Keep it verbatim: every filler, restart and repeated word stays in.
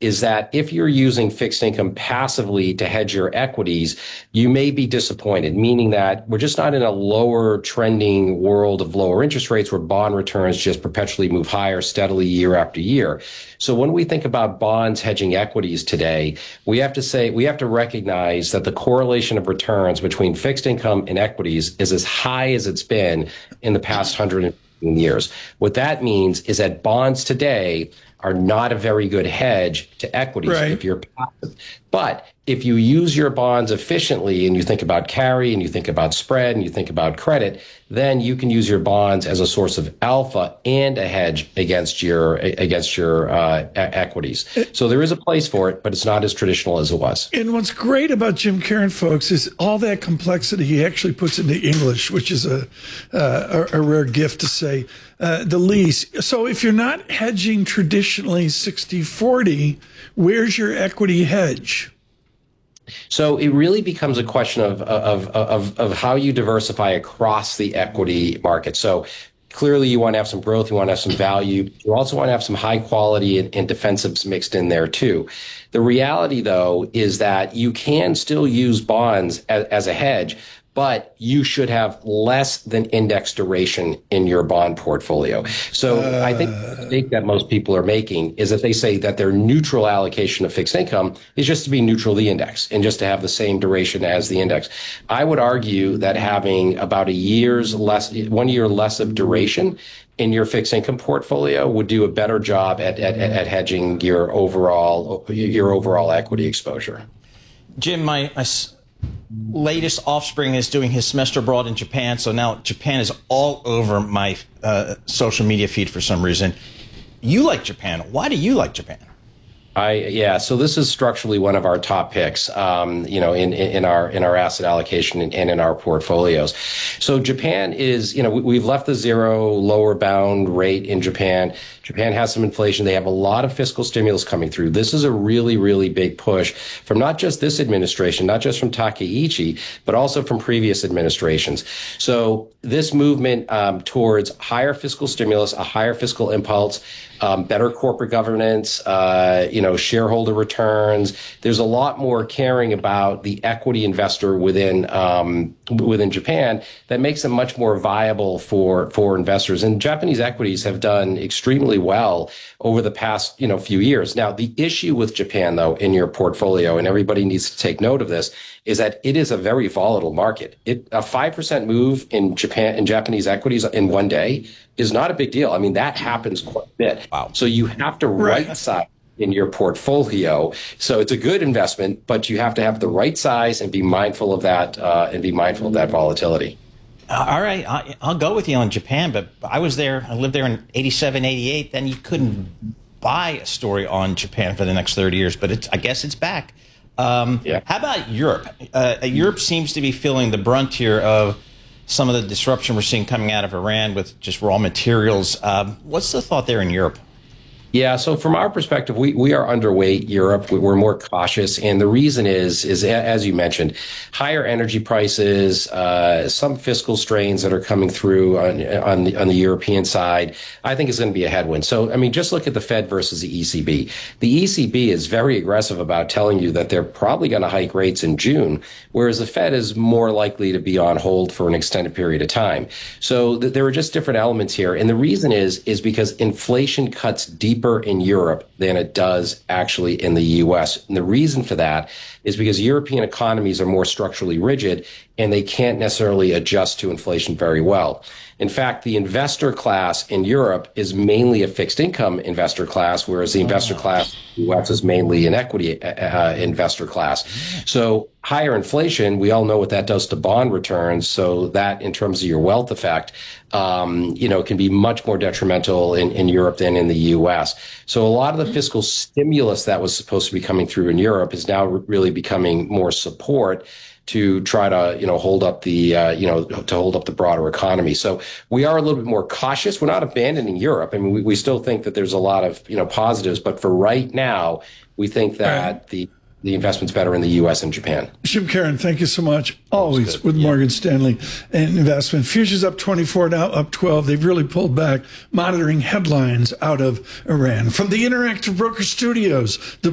is that if you're using fixed income passively to hedge your equities, you may be disappointed, meaning that we're just not in a lower trending world of lower interest rates where bond returns just perpetually move higher steadily year after year. So when we think about bonds hedging equities today, we have to say, we have to recognize that the correlation of returns between fixed income and equities is as high as it's been in the past one hundred years. What that means is that bonds today are not a very good hedge to equities right. if you're passive. But if you use your bonds efficiently and you think about carry and you think about spread and you think about credit, then you can use your bonds as a source of alpha and a hedge against your against your uh, equities. So there is a place for it, but it's not as traditional as it was. And what's great about Jim Caron, folks, is all that complexity he actually puts into English, which is a uh, a, a rare gift to say uh, the least. So if you're not hedging traditionally sixty forty, where's your equity hedge? So it really becomes a question of, of, of, of how you diversify across the equity market. So clearly you want to have some growth, you want to have some value. You also want to have some high quality and, and defensives mixed in there too. The reality, though, is that you can still use bonds as, as a hedge, but you should have less than index duration in your bond portfolio. So uh, I think the mistake that most people are making is that they say that their neutral allocation of fixed income is just to be neutral to the index and just to have the same duration as the index. I would argue that having about a year's less, one year less of duration in your fixed income portfolio would do a better job at, at, at hedging your overall, your overall equity exposure. Jim, my, my latest offspring is doing his semester abroad in Japan, so now Japan is all over my uh, social media feed for some reason. You like Japan. Why do you like Japan? I yeah. So this is structurally one of our top picks, um, you know, in, in our in our asset allocation and, and in our portfolios. So Japan is, you know, we, we've left the zero lower bound rate in Japan. Japan has some inflation. They have a lot of fiscal stimulus coming through. This is a really, really big push from not just this administration, not just from Takeichi, but also from previous administrations. So this movement um, towards higher fiscal stimulus, a higher fiscal impulse, um, better corporate governance, uh, you know, shareholder returns. There's a lot more caring about the equity investor within um, within Japan that makes them much more viable for for investors. And Japanese equities have done extremely well over the past, you know, few years. Now, the issue with Japan, though, in your portfolio, and everybody needs to take note of this, is that it is a very volatile market. It, a five percent move in Japan, in Japanese equities in one day is not a big deal. I mean, that happens quite a bit. Wow. So you have to right, right size in your portfolio. So it's a good investment, but you have to have the right size and be mindful of that, uh, and be mindful of that volatility. Uh, all right, I, I'll go with you on Japan, but I was there, I lived there in eighty-seven, eighty-eight, then you couldn't buy a story on Japan for the next thirty years, but it's, I guess it's back. Um, yeah. How about Europe? Uh, Europe seems to be feeling the brunt here of some of the disruption we're seeing coming out of Iran with just raw materials. Um, what's the thought there in Europe? Yeah, so from our perspective, we, we are underweight Europe. We're more cautious. And the reason is, is as you mentioned, higher energy prices, uh, some fiscal strains that are coming through on, on, the, on the European side, I think is going to be a headwind. So, I mean, just look at the Fed versus the E C B. The E C B is very aggressive about telling you that they're probably going to hike rates in June, whereas the Fed is more likely to be on hold for an extended period of time. So th- there are just different elements here. And the reason is, is because inflation cuts deeper in Europe than it does actually in the U S. And the reason for that is because European economies are more structurally rigid and they can't necessarily adjust to inflation very well. In fact, the investor class in Europe is mainly a fixed income investor class, whereas the investor class in the U S is mainly an equity uh, investor class. So higher inflation, we all know what that does to bond returns. So that in terms of your wealth effect, um, you know, can be much more detrimental in, in Europe than in the U S. So a lot of the fiscal stimulus that was supposed to be coming through in Europe is now really becoming more support to try to, you know, hold up the, uh, you know, to hold up the broader economy. So we are a little bit more cautious. We're not abandoning Europe. I mean, we, we still think that there's a lot of, you know, positives, but for right now, we think that right. the the investment's better in the U S and Japan. Jim Caron, thank you so much. Always with yeah. Morgan Stanley and investment. Futures up twenty-four, now up twelve. They've really pulled back, monitoring headlines out of Iran. From the Interactive Broker Studios, the